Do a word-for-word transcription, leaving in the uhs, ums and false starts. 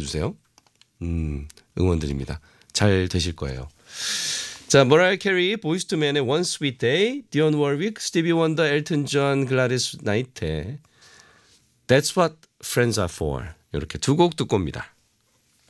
불러주세요. 음, 응원드립니다. 잘 되실 거예요. 자, 머라이어 캐리, 보이스 투 맨의 One Sweet Day, 디온 워윅, 스티비 원더, 엘튼 존, 글라디스 나이트, That's What Friends Are For 이렇게 두 곡 듣고 옵니다.